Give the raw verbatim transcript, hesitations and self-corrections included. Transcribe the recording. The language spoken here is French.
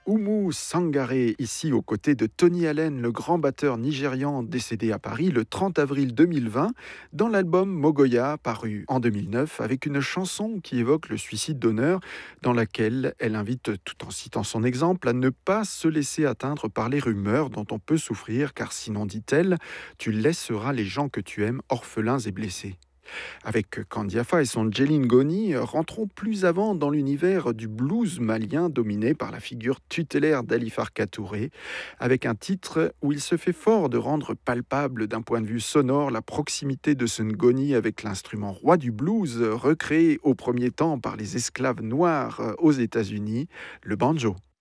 Oumou Sangaré, ici aux côtés de Tony Allen, le grand batteur nigérian décédé à Paris le trente avril deux mille vingt, dans l'album Mogoya, paru en deux mille neuf, avec une chanson qui évoque le suicide d'honneur, dans laquelle elle invite, tout en citant son exemple, à ne pas se laisser atteindre par les rumeurs dont on peut souffrir, car sinon, dit-elle, tu laisseras les gens que tu aimes orphelins et blessés. Avec Kandiafa et son Jeline Goni, rentrons plus avant dans l'univers du blues malien dominé par la figure tutélaire d'Ali Farka Touré, avec un titre où il se fait fort de rendre palpable d'un point de vue sonore la proximité de ce Ngoni avec l'instrument roi du blues, recréé au premier temps par les esclaves noirs aux États-Unis, le banjo.